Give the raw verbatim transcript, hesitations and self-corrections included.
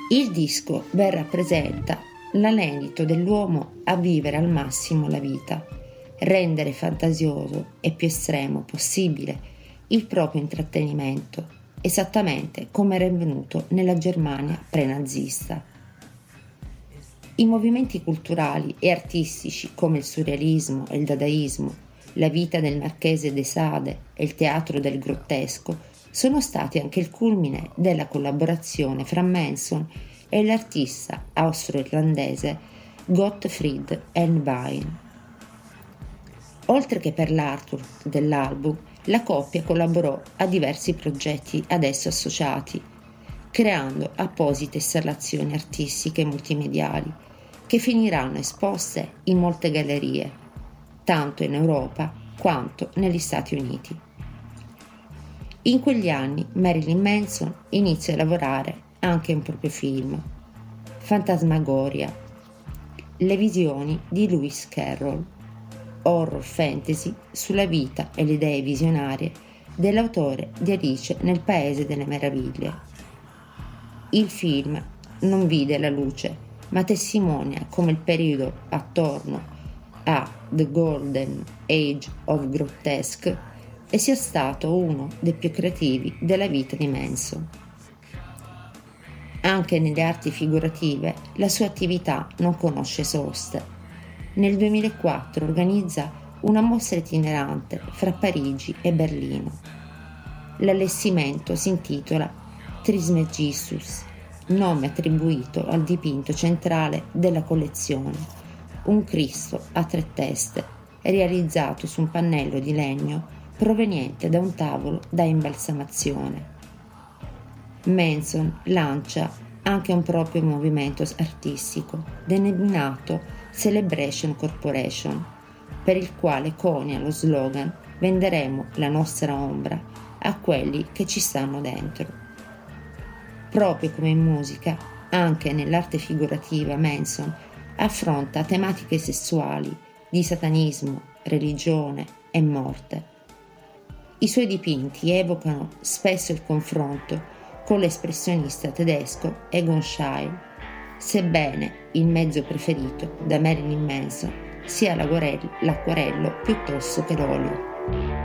Il disco ben rappresenta l'anelito dell'uomo a vivere al massimo la vita, rendere fantasioso e più estremo possibile il proprio intrattenimento, esattamente come era avvenuto nella Germania pre-nazista. I movimenti culturali e artistici come il surrealismo e il dadaismo, la vita del Marchese de Sade e il teatro del grottesco sono stati anche il culmine della collaborazione fra Manson e l'artista austro-irlandese Gottfried Elnwein. Oltre che per l'artwork dell'album, la coppia collaborò a diversi progetti ad esso associati, creando apposite installazioni artistiche e multimediali che finiranno esposte in molte gallerie, tanto in Europa quanto negli Stati Uniti. In quegli anni Marilyn Manson inizia a lavorare anche in un proprio film, Fantasmagoria, le visioni di Lewis Carroll, horror fantasy sulla vita e le idee visionarie dell'autore di Alice nel Paese delle Meraviglie. Il film non vide la luce, ma testimonia come il periodo attorno a The Golden Age of Grotesque e sia stato uno dei più creativi della vita di Manson. Anche nelle arti figurative la sua attività non conosce soste. Nel duemilaquattro organizza una mostra itinerante fra Parigi e Berlino. L'allestimento si intitola Trismegistus, nome attribuito al dipinto centrale della collezione, un Cristo a tre teste, realizzato su un pannello di legno proveniente da un tavolo da imbalsamazione. Manson lancia anche un proprio movimento artistico denominato Celebration Corporation, per il quale conia lo slogan «Venderemo la nostra ombra a quelli che ci stanno dentro». Proprio come in musica, anche nell'arte figurativa Manson affronta tematiche sessuali, di satanismo, religione e morte. I suoi dipinti evocano spesso il confronto con l'espressionista tedesco Egon Schiele, sebbene il mezzo preferito da Marilyn Manson sia l'acquarello piuttosto che l'olio.